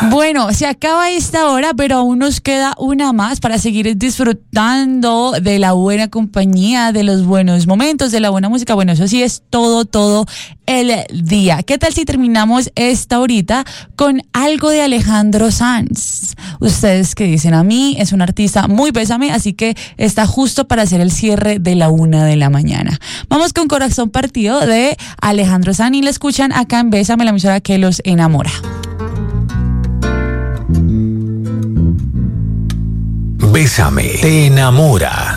Bueno, se acaba esta hora, pero aún nos queda una más para seguir disfrutando de la buena compañía, de los buenos momentos, de la buena música. Bueno, eso sí es todo el día. ¿Qué tal si terminamos esta horita con algo de Alejandro Sanz? Ustedes que dicen, a mí es un artista muy pésame, así que está justo para hacer el cierre de la 1 de la mañana. Vamos con Corazón Partido de Alejandro Sanz y la escuchan acá en Bésame, la emisora que los enamora. Bésame, te enamora.